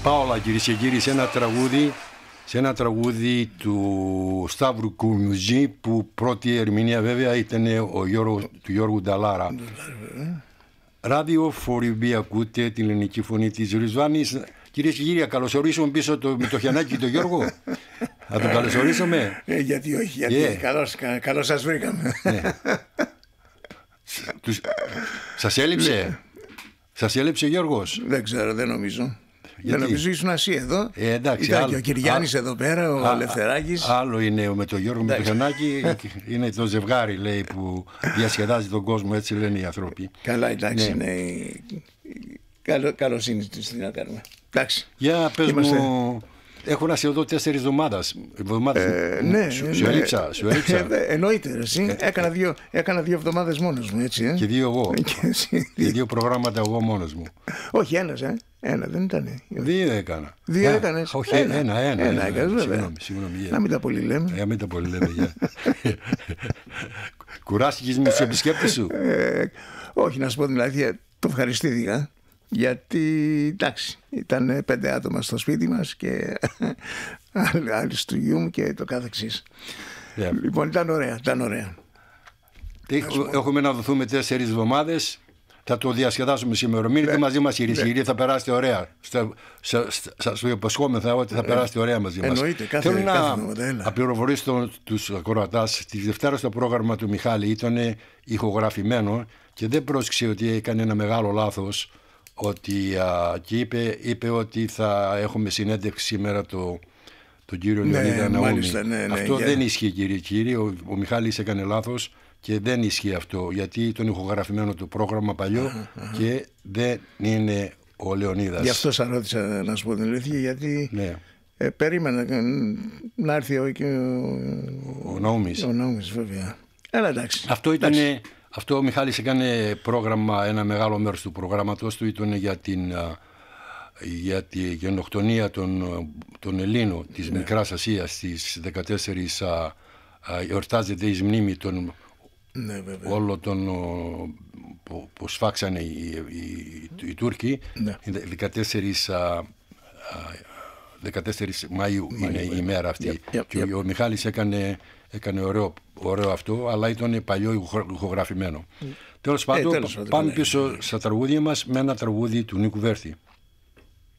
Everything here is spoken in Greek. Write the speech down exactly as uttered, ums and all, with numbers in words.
Πάολα, κυρίες και κύριοι, σε ένα τραγούδι, σε ένα τραγούδι του Σταύρου Κουμουζή, που πρώτη ερμηνεία βέβαια ήταν ο Γιώργο, του Γιώργου Νταλάρα. Ράδιο Φοριμπή, ακούτε την ελληνική φωνή της Ριζβάνης. Κυρίες και κύριοι, καλωσορίσουμε πίσω το Μητοχιανάκη και τον Γιώργο. Θα τον καλωσορίσουμε. Ε, γιατί όχι, γιατί yeah. καλώς, καλώς σας βρήκαμε. Ναι. Τους... Σας έλειψε, σας έλειψε ο Γιώργος. Δεν ξέρω, δεν νομίζω. Γιατί? Δεν νομίζω ήσουν εσύ εδώ. Ε, εντάξει, ήταν άλλο, και ο Κυριάννης α, εδώ πέρα, ο α, Λευθεράκης. Άλλο είναι με τον Γιώργο Μητοχιανάκη. Είναι το ζευγάρι, λέει, που διασκεδάζει τον κόσμο, έτσι λένε οι άνθρωποι. Καλά, εντάξει, ναι. είναι Καλο, καλοσύνη τι να κάνουμε. Εντάξει. Για πες Είμαστε... μου, έχω να σε εδώ τέσσερις εβδομάδες. Ε, ναι, σου, ναι, σου έλειψα, σου έλειψα. Ε, εννοείται, εσύ. Ε, έκανα, δύο, έκανα δύο εβδομάδες μόνος μου, έτσι. Ε. Και δύο εγώ. Και, και δύο προγράμματα εγώ μόνος μου. Όχι, ένας, ε. Ένα δεν ήταν. Δύο έκανα. Δύο yeah, έκανες. Όχι, ένα, ένα. ένα, ένα έκανες, βέβαια. Συγγνώμη, συγγνώμη. Να μην τα πολύ λέμε. Ε, μην τα πολύ λέμε, για. Κουράστηκες με τους επισκέπτες σου? Ε, όχι, να σου πω την αλήθεια, το ευχαριστήθηκα. Γιατί εντάξει, ήταν πέντε άτομα στο σπίτι μας και άλλοι στο γιου μου και το καθεξής. Yeah. Λοιπόν, ήταν ωραία, ήταν ωραία. Έχουμε να δοθούμε τέσσερις εβδομάδες. Θα το διασκεδάσουμε σήμερα. Μείνετε yeah. μαζί μας, κυρίες και κύριοι, θα περάσετε ωραία. Σας το υποσχόμεθα ότι θα περάσετε ωραία μαζί μας. Εννοείται, κάθε, Θέλω κάθε να πληροφορήσω τους ακροατάς. Τη Δευτέρα στο πρόγραμμα του Μιχάλη ήταν ηχογραφημένο και δεν πρόσεξε ότι έκανε ένα μεγάλο λάθος. Ότι, α, και είπε, είπε ότι θα έχουμε συνέντευξη σήμερα το, τον κύριο ναι, Λεωνίδα Ναούμη. Ναι, ναι, αυτό yeah. δεν ισχύει, κύριε κύριε. Ο, ο Μιχάλης έκανε λάθος και δεν ισχύει αυτό, γιατί ήταν ηχογραφημένο το πρόγραμμα παλιό uh-huh, uh-huh. και δεν είναι ο Λεωνίδας. Γι' αυτό σας ρώτησα να σου πω την αλήθεια, γιατί ναι. ε, περίμενα να έρθει ο, ο, ο Ναούμης. Ο Ναούμης, βέβαια. Έλα, εντάξει. Αυτό ήταν... Αυτό ο Μιχάλης έκανε πρόγραμμα, ένα μεγάλο μέρος του προγράμματος του ήταν για την, για τη γενοκτονία των, των Ελλήνων της yeah. Μικράς Ασίας στις δεκατέσσερις α, α, εορτάζεται η μνήμη των yeah, όλων των που, που σφάξανε οι, οι, οι Τούρκοι yeah. δεκατέσσερις, α, δεκατέσσερις Μαΐου yeah. είναι yeah. η μέρα αυτή yeah. Yeah. και yeah. ο, ο Μιχάλης έκανε Έκανε ωραίο, ωραίο αυτό, αλλά ήταν παλιό ηχογραφημένο. Mm. Τέλος πάντων, ε, πάμε πίσω στα τραγούδια μας με ένα τραγούδι του Νίκου Βέρθη.